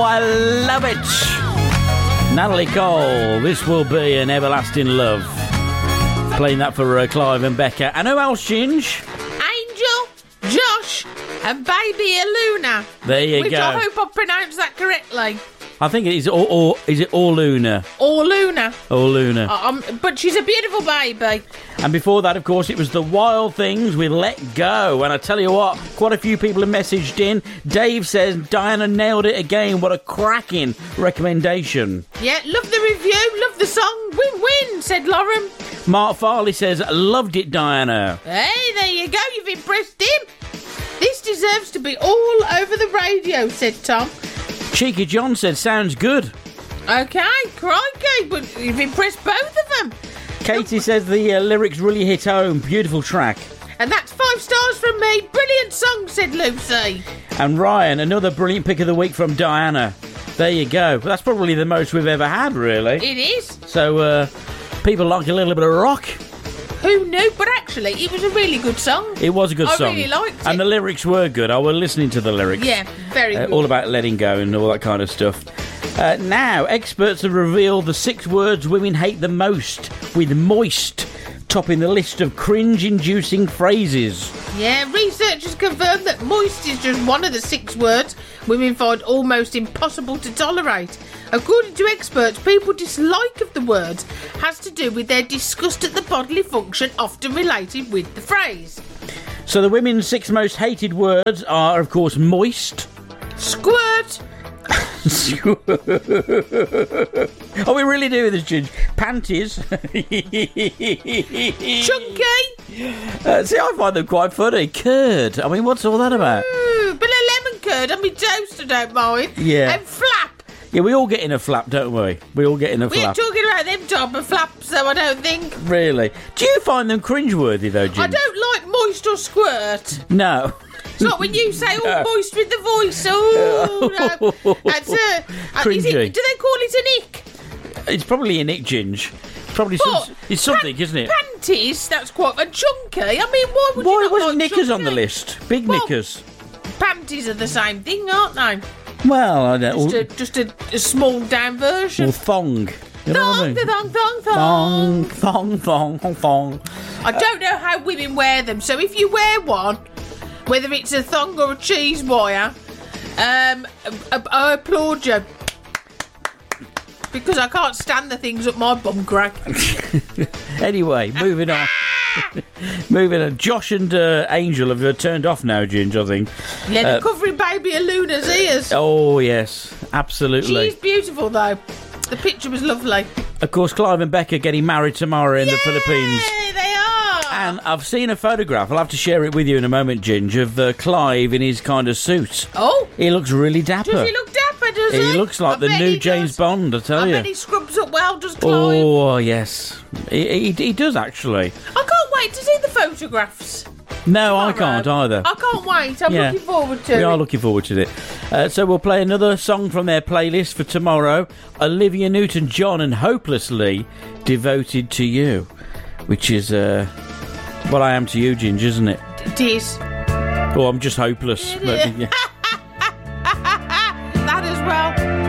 I love it. Natalie Cole, This Will Be an Everlasting Love. Playing that for Clive and Becca. And who else, Ginge? Angel, Josh, and baby Luna. There you Which go. I hope I pronounced that correctly. I think it is is it All Luna? Or Luna. All Luna. But she's a beautiful baby. And before that, of course, it was the Wild Things with Let Go. And I tell you what, quite a few people have messaged in. Dave says Diana nailed it again. What a cracking recommendation. Yeah, love the review, love the song. Win-win, said Lauren. Mark Farley says, loved it, Diana. Hey, there you go, you've impressed him. This deserves to be all over the radio, said Tom. Cheeky John said, sounds good. Okay, crikey, but you've impressed both of them. Katie says the lyrics really hit home. Beautiful track. And that's 5 stars from me. Brilliant song, said Lucy. And Ryan, another brilliant pick of the week from Diana. There you go. That's probably the most we've ever had, really. It is. So, people like a little bit of rock. Who knew? But actually, it was a really good song. It was a good song. I really liked it. And the lyrics were good. I was listening to the lyrics. Yeah, very good. All about letting go and all that kind of stuff. Now, experts have revealed the 6 words women hate the most, with moist topping the list of cringe-inducing phrases. Yeah, researchers confirmed that moist is just one of the 6 words women find almost impossible to tolerate. According to experts, people's dislike of the words has to do with their disgust at the bodily function often related with the phrase. So the women's 6 most hated words are, of course, moist. Squirt. Are we really doing this, Ginge? Panties. Chunky. See, I find them quite funny. Curd. I mean, what's all that about? Bit of lemon curd on my toast, I don't mind. Yeah. And flap. Yeah, we all get in a flap, don't we? We all get in a We're flap. talking about them type of flaps, though, I don't think. Really? Do you find them cringeworthy, though, Ginge? I don't like moist or squirt. No. It's not when you say all moist with the voice. Oh, no. That's Cringy. do they call it an ick? It's probably a Nick Ginge. Probably it's something, isn't it? Panties, that's quite a chunky. I mean, why would you not wasn't like knickers chunky? on the list? Big knickers. Panties are the same thing, aren't they? Well, I don't know. Just a small down version. Or thong. You know what I mean? Thong. I don't know how women wear them, so if you wear one, whether it's a thong or a cheese wire, I applaud you. Because I can't stand the things up my bum crack. Anyway, moving on. Moving on. Josh and Angel have turned off now, Ginge, I think. Yeah, they're covering baby Luna's ears. Oh, yes. Absolutely. She's beautiful, though. The picture was lovely. Of course, Clive and Becca getting married tomorrow in the Philippines. Yeah, they are. And I've seen a photograph, I'll have to share it with you in a moment, Ginge, of Clive in his kind of suit. Oh. He looks really dapper. Does he look dapper, does he? He looks like the new James Bond, I tell you. I bet he scrubs up well, does Clive? Oh, yes. He does, actually. I can't wait to see the photographs. No, I can't either. I can't wait. I'm looking forward to it. We are looking forward to it. So we'll play another song from their playlist for tomorrow. Olivia Newton-John and Hopelessly, Devoted to You, which is what I am to you, Ginge, isn't it? It is. Oh, I'm just hopeless. But, yeah.